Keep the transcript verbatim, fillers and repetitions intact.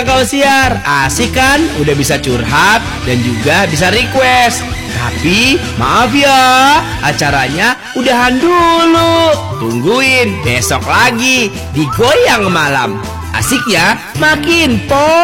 Kau siar, asik kan? Udah bisa curhat dan juga bisa request. Tapi maaf ya, acaranya udahan dulu. Tungguin besok lagi di Goyang Malam. Asik ya, makin po.